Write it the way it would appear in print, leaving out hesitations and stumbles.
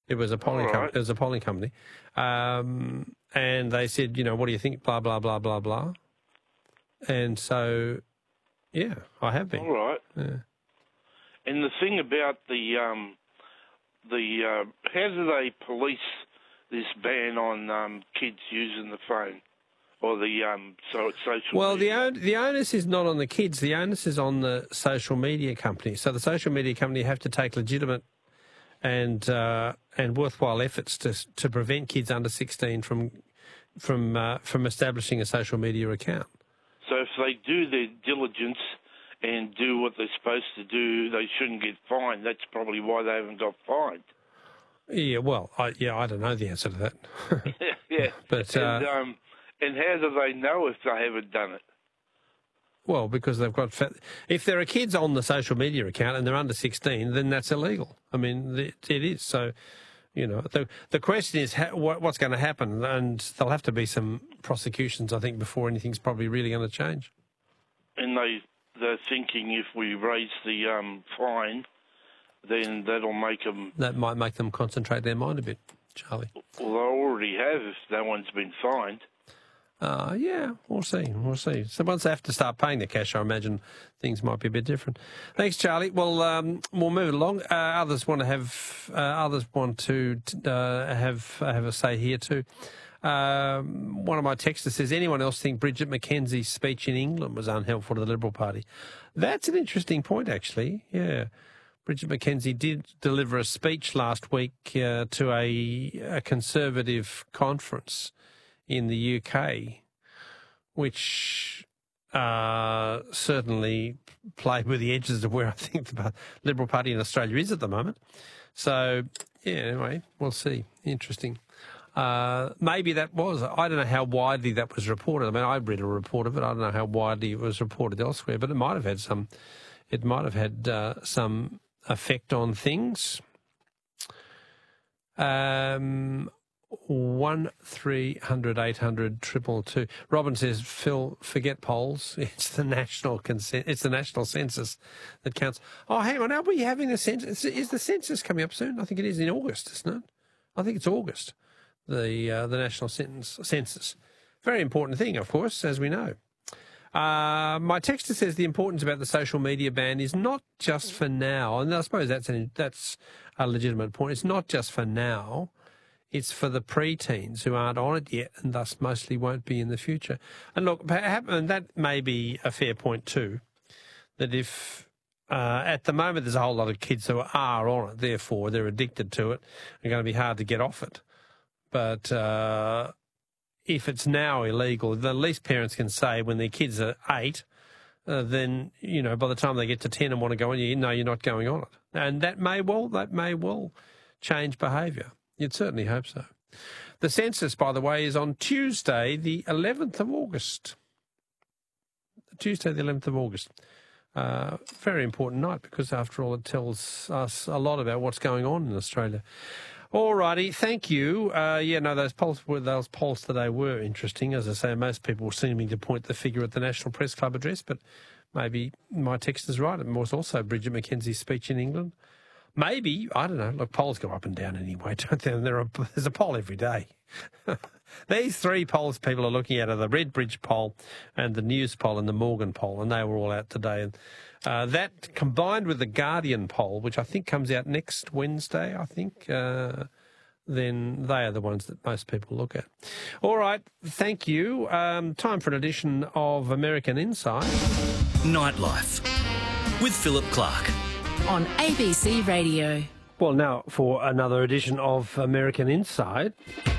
It was a polling right. It was a polling company. And they said, what do you think? Blah, blah, blah, blah, blah. And so, yeah, I have been. All right. Yeah. And the thing about how do they police this ban on kids using the phone or the social Well, media? the onus is not on the kids. The onus is on the social media company. So the social media company have to take legitimate and worthwhile efforts to prevent kids under 16 from establishing a social media account. So if they do their diligence and do what they're supposed to do, they shouldn't get fined. That's probably why they haven't got fined. Yeah, well, I don't know the answer to that. Yeah. But and how do they know if they haven't done it? Well, because they've got... If there are kids on the social media account and they're under 16, then that's illegal. I mean, it is. So, the question is what's going to happen, and there'll have to be some prosecutions, I think, before anything's probably really going to change. And they're thinking if we raise the fine, then that'll make them... That might make them concentrate their mind a bit, Charlie. Well, they already have if no one's been fined. Yeah, we'll see. We'll see. So once they have to start paying the cash, I imagine things might be a bit different. Thanks, Charlie. Well, we'll move along. Others want to have a say here too. One of my texters says, anyone else think Bridget McKenzie's speech in England was unhelpful to the Liberal Party? That's an interesting point, actually. Yeah. Bridget McKenzie did deliver a speech last week to a Conservative conference in the UK, which certainly played with the edges of where I think the Liberal Party in Australia is at the moment. So, yeah, anyway, we'll see. Interesting. Maybe that was, I don't know how widely that was reported. I mean, I read a report of it. I don't know how widely it was reported elsewhere, but it might have had some effect on things. 1300 800 222. Robin says, Phil, forget polls. It's the national census that counts. Oh, hang on. Are we having a census? Is the census coming up soon? I think it is in August, isn't it? I think it's August. The national census. Very important thing, of course, as we know. My texter says the importance about the social media ban is not just for now, and I suppose that's a legitimate point. It's not just for now. It's for the preteens who aren't on it yet and thus mostly won't be in the future. And look, and that may be a fair point too, that if at the moment there's a whole lot of kids who are on it, therefore they're addicted to it, and going to be hard to get off it. But if it's now illegal, the least parents can say when their kids are 8, then, by the time they get to 10 and want to go on, you're not going on it. And that may well change behaviour. You'd certainly hope so. The census, by the way, is on Tuesday, the 11th of August. Tuesday, the 11th of August. Very important night because, after all, it tells us a lot about what's going on in Australia. All righty, thank you. Those polls today were interesting. As I say, most people seeming to point the figure at the National Press Club address, but maybe my text is right. It was also Bridget McKenzie's speech in England. Maybe, I don't know. Look, polls go up and down anyway, don't they? And there's a poll every day. These 3 polls people are looking at are the Redbridge poll and the News poll and the Morgan poll, and they were all out today. And that combined with the Guardian poll, which I think comes out next Wednesday, then they are the ones that most people look at. All right, thank you. Time for an edition of American Insight. Nightlife with Philip Clark. On ABC Radio. Well, now for another edition of American Insight.